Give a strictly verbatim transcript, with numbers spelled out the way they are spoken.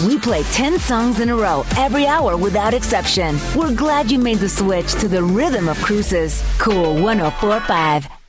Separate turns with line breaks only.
We play ten songs in a row every hour without exception. We're glad you made the switch to the rhythm of cruises. Cool one oh four point five.